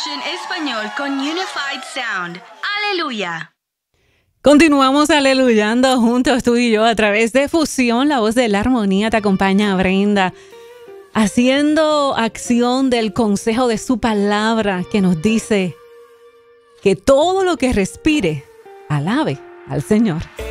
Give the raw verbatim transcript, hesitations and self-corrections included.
en español con Unified Sound. Aleluya. Continuamos aleluyando juntos tú y yo a través de Fusión, la voz de la armonía. Te acompaña Brenda, haciendo acción del consejo de su palabra que nos dice que todo lo que respire, alabe al Señor.